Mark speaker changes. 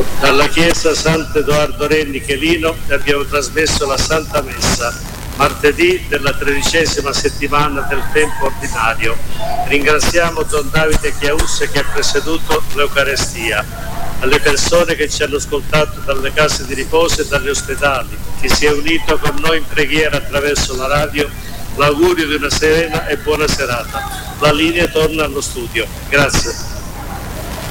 Speaker 1: Dalla chiesa Sant'Edoardo Re Nichelino abbiamo trasmesso la Santa Messa, martedì della 13ª settimana del tempo ordinario. Ringraziamo Don Davide Chiausse che ha presieduto l'Eucarestia, alle persone che ci hanno ascoltato dalle case di riposo e dagli ospedali, chi si è unito con noi in preghiera attraverso la radio, l'augurio di una serena e buona serata. La linea torna allo studio. Grazie.